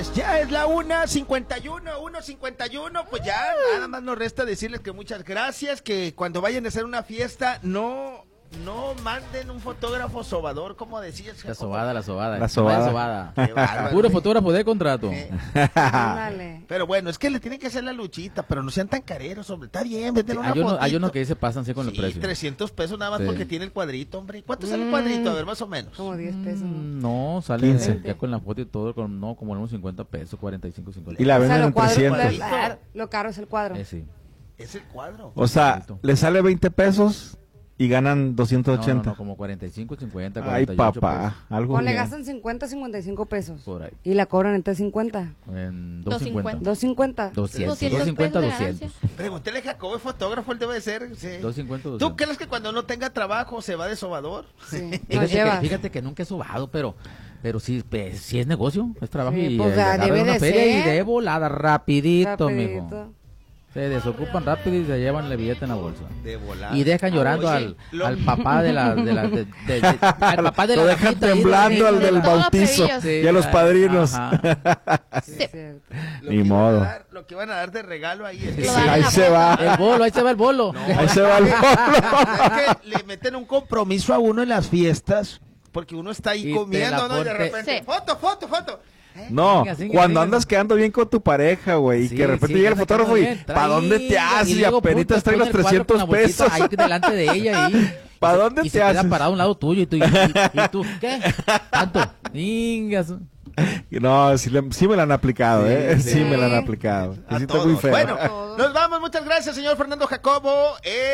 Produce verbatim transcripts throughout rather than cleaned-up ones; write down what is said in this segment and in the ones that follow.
Pues ya es la una cincuenta y uno, una cincuenta y uno, pues ya nada más nos resta decirles que muchas gracias, que cuando vayan a hacer una fiesta no... No manden un fotógrafo sobador, como decías. La sobada, la sobada. La sobada. sobada. Qué bárbaro, Puro ¿eh? fotógrafo de contrato. Eh. Ándale. Pero bueno, es que le tienen que hacer la luchita, pero no sean tan careros, hombre. Está bien, venden una Hay uno, hay fotito. uno que dice pasan sí con el Sí, precio. trescientos pesos nada más Sí. porque tiene el cuadrito, hombre. ¿Cuánto sale el Mm. cuadrito? A ver, más o menos. Como diez pesos. Mm, No, sale quince. ya con la foto y todo, con, no, como unos cincuenta pesos, cuarenta y cinco, cincuenta. Y la O sea, venden lo, en cuadro- trescientos. la- lo caro es el cuadro. Eh, sí. Es el cuadro. O sea, le sale veinte pesos y ganan doscientos No, no, ochenta. no, como cuarenta y cinco, cincuenta, Ay, cuarenta y ocho papá, algo O le bien. gastan cincuenta, cincuenta y cinco pesos. Por ahí. Y la cobran en tres cincuenta. pesos. En Dos doscientos cincuenta. dos cincuenta. doscientos. doscientos doscientos cincuenta, pesos de doscientos. Pregúntele a Jacobo, es fotógrafo, él debe de ser. Sí. doscientos cincuenta, ¿Tú doscientos. crees que cuando no tenga trabajo se va de sobador? Sí. Nos Fíjate que, lleva. fíjate que nunca he sobado, pero pero sí, pues, sí es negocio, es trabajo Sí, y pues, eh, ya agarran debe una de feria y ser. de volada, rapidito, mijo. Rapidito. Se desocupan rápido y se llevan el billete en la bolsa. De volar. Y dejan llorando Oye, al, lo- al papá de la, de la, de, de- de- al papá de Lo la dejan ramita ahí de- temblando al de del todo bautizo plebillos. y a los padrinos. Ajá. Sí, es cierto. Lo Ni que iban a modo. dar- Lo que van a dar de regalo ahí es que, Lo dan en Ahí la se bolsa. va. El bolo, ahí se va el bolo. Ahí se va el bolo. es que le meten un compromiso a uno en las fiestas, porque uno está ahí Y te comiendo, la ¿no? Y de pon- repente, Sí. foto, foto, foto. No, Siga, siga, cuando siga. andas quedando bien con tu pareja, güey, y Sí, que de repente sí, llega el ya se fotógrafo quedó y bien, ¿para dónde te traiga, haces? Y luego, apenitas puta, trae los pone el cuadro con trescientos la bolsita pesos. ahí delante de ella ahí. ¿Pa' Y se- dónde y te se queda haces? parado a un lado tuyo y tú, y, y- y tú ¿qué? ¿Tanto? Ingas. No, sí, le- sí me la han aplicado, ¿eh? Sí, sí. me la han aplicado. A Sí, está todos. muy feo. Bueno, Todos. nos vamos. Muchas gracias, señor Fernando Jacobo,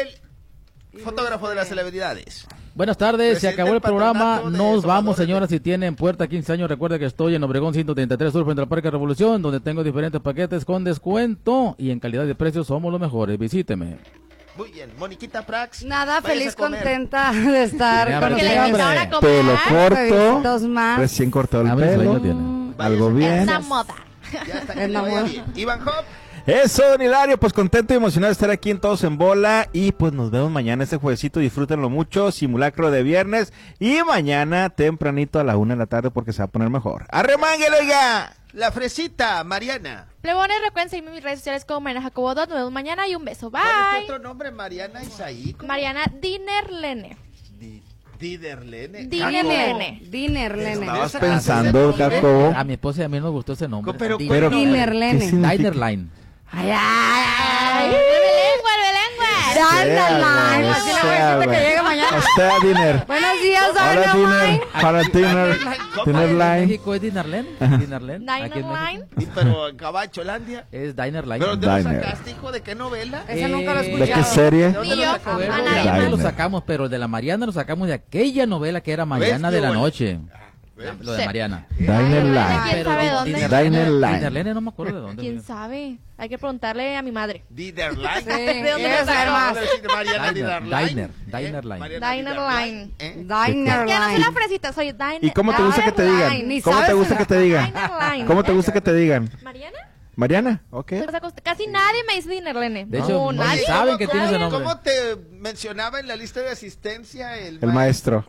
el fotógrafo de las celebridades. Buenas tardes, se Presidente acabó el del programa, Patronato de nos vamos Sobadores. señoras, si tienen puerta quince años, recuerda que estoy en Obregón ciento treinta y tres Sur frente al Parque Revolución, donde tengo diferentes paquetes con descuento y en calidad de precios somos los mejores, visíteme. Muy bien, Moniquita Prax. Nada, váyase feliz, a comer. contenta de estar Tiene con hambre, Porque le tiene hambre. empezaron a comer. Pelo corto, Besitos más. recién cortado el Hambre y pelo, sueño tiene. algo Váyase. bien. Es una moda. Ya está, que Es le la vaya moda. bien. Iván Hop. Eso, don Hilario, pues contento y emocionado de estar aquí en Todos en Bola. Y pues nos vemos mañana este juevesito, disfrútenlo mucho, simulacro de viernes. Y mañana tempranito a la una de la tarde porque se va a poner mejor. ¡Arremánguelo, oiga! La fresita, Mariana. Plebones, recuerden seguirme en mis redes sociales como Mariana Jacobo dos. Nos vemos mañana y un beso. ¿Cuál es tu Bye. otro nombre? Mariana Isaí. ¿Cómo? Mariana Dinerlene. Di- Diderlene. Dinerlene. Dinerlene. Estabas Esa pensando, canción, Jacobo. A mi esposa y a mí nos gustó ese nombre. Pero- Di- Pero, Dinerlene. ¿qué significa? Dinerline. Ay, ay, ay. ¡Mueve lengua, mueve lengua! Dynamite. Sea, Así le voy a sea, decir que llegue mañana. Hasta dinner. Buenos días, Hola, dinner. Dynamite. Para dinner. Dinner En line. México es Dinerline. Dinerline. Aquí en Dinerline. México Sí, pero en Cabacholandia. es Dinerline. ¿Pero dónde lo Diner. sacaste, hijo? ¿De qué novela? Ese nunca lo he Eh, ¿De qué escuchado. serie? ¿De dónde Ni lo yo. sacó? A Bueno, nadie ya más. lo sacamos, pero de la Mariana lo sacamos de aquella novela que era Mariana ¿Ves? de la Qué bueno. noche. ¿Ves? Lo de Sí. Mariana. Diner ¿Quién line. sabe dónde? Diner line. Dinerline no me acuerdo de dónde. ¿Quién mira. sabe? Hay que preguntarle a mi madre. Diderline. Sí, ¿De dónde ¿quieres lo saber sacó? más? Mariana Diner, Diderline. Diner, ¿Eh? Dinerline. Mariana Dinerline. ¿Eh? Es que no soy Dinerline. la fresita, soy Diner. ¿Y cómo te gusta que te Dinerline, digan? ni ¿Cómo te sabes gusta la- que te digan? Dinerline. ¿Cómo te gusta que te digan? ¿Mariana? Mariana, ok. O sea, casi nadie me dice Dinerlene. De No, hecho, no nadie. saben que ¿Cómo- tiene ese cómo- nombre. ¿Cómo te mencionaba en la lista de asistencia el, El maestro.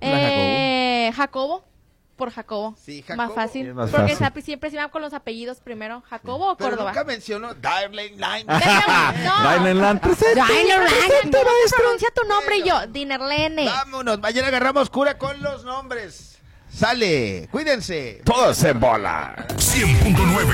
Eh, Jacobo. Por Jacobo. Sí, Jacobo. Más fácil. Es más Porque fácil. sa- siempre se van con los apellidos primero. ¿Jacobo o Pero Córdoba? nunca mencionó Darling Line. No. Diner line presente. Dinerlene. ¿Cómo se pronuncia tu nombre? Y yo, Dinerlene. Vámonos, mañana agarramos cura con los nombres. Sale, cuídense. Todos en bola. cien punto nueve